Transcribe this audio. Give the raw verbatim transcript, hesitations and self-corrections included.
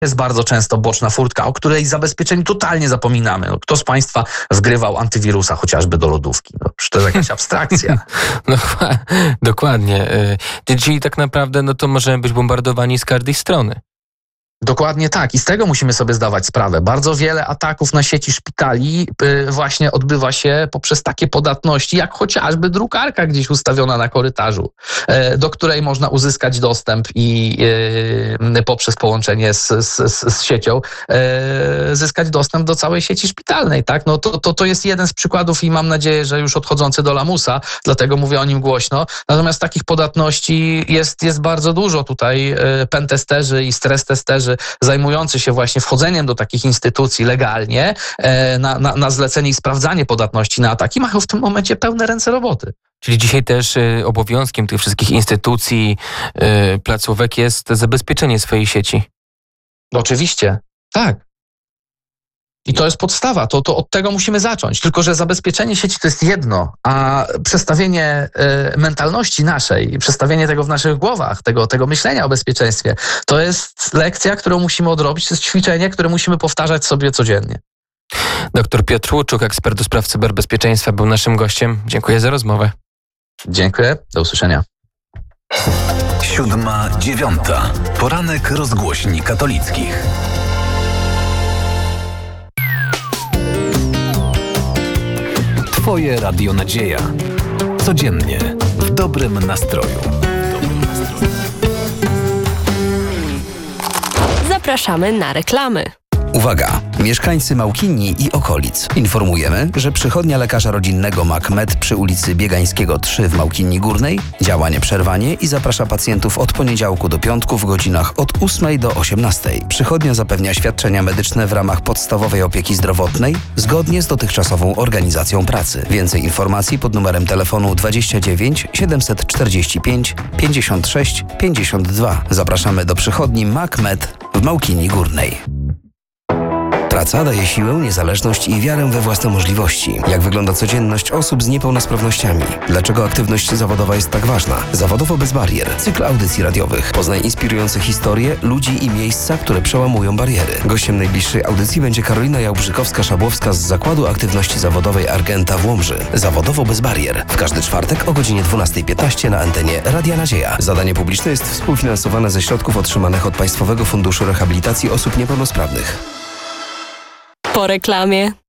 jest bardzo często boczna furtka, o której zabezpieczeniu totalnie zapominamy. No, kto z Państwa wgrywał antywirusa chociażby do lodówki? No, to jest jakaś abstrakcja. No, dokładnie. Czyli tak naprawdę no to możemy być bombardowani z każdej strony. Dokładnie tak. I z tego musimy sobie zdawać sprawę. Bardzo wiele ataków na sieci szpitali y, właśnie odbywa się poprzez takie podatności, jak chociażby drukarka gdzieś ustawiona na korytarzu, y, do której można uzyskać dostęp i y, poprzez połączenie z, z, z siecią y, zyskać dostęp do całej sieci szpitalnej. Tak? No to, to, to jest jeden z przykładów i mam nadzieję, że już odchodzący do lamusa, dlatego mówię o nim głośno. Natomiast takich podatności jest, jest bardzo dużo. Tutaj y, pentesterzy i stres testerzy zajmujący się właśnie wchodzeniem do takich instytucji legalnie na, na, na zlecenie i sprawdzanie podatności na ataki mają w tym momencie pełne ręce roboty. Czyli dzisiaj też y, obowiązkiem tych wszystkich instytucji, y, placówek jest zabezpieczenie swojej sieci. Oczywiście, tak. I to jest podstawa, to, to od tego musimy zacząć. Tylko że zabezpieczenie sieci to jest jedno, a przestawienie y, mentalności naszej, przestawienie tego w naszych głowach, tego, tego myślenia o bezpieczeństwie, to jest lekcja, którą musimy odrobić, to jest ćwiczenie, które musimy powtarzać sobie codziennie. Doktor Piotr Łuczuk, ekspert do spraw cyberbezpieczeństwa, był naszym gościem. Dziękuję za rozmowę. Dziękuję, do usłyszenia. Siódma, dziewiąta. Poranek rozgłośni katolickich. Twoje Radio Nadzieja. Codziennie w dobrym nastroju. Zapraszamy na reklamy. Uwaga! Mieszkańcy Małkinii i okolic. Informujemy, że przychodnia lekarza rodzinnego MacMed przy ulicy Biegańskiego trzy w Małkinii Górnej działa nieprzerwanie i zaprasza pacjentów od poniedziałku do piątku w godzinach od ósmej do osiemnastej. Przychodnia zapewnia świadczenia medyczne w ramach podstawowej opieki zdrowotnej zgodnie z dotychczasową organizacją pracy. Więcej informacji pod numerem telefonu dwadzieścia dziewięć siedemset czterdzieści pięć pięćdziesiąt sześć pięćdziesiąt dwa. Zapraszamy do przychodni MacMed w Małkinii Górnej. Praca daje siłę, niezależność i wiarę we własne możliwości. Jak wygląda codzienność osób z niepełnosprawnościami? Dlaczego aktywność zawodowa jest tak ważna? Zawodowo bez barier. Cykl audycji radiowych. Poznaj inspirujące historie, ludzi i miejsca, które przełamują bariery. Gościem najbliższej audycji będzie Karolina Jałbrzykowska-Szabłowska z Zakładu Aktywności Zawodowej Argenta w Łomży. Zawodowo bez barier. W każdy czwartek o godzinie dwunasta piętnaście na antenie Radia Nadzieja. Zadanie publiczne jest współfinansowane ze środków otrzymanych od Państwowego Funduszu Rehabilitacji Osób Niepełnosprawnych. Po reklamie.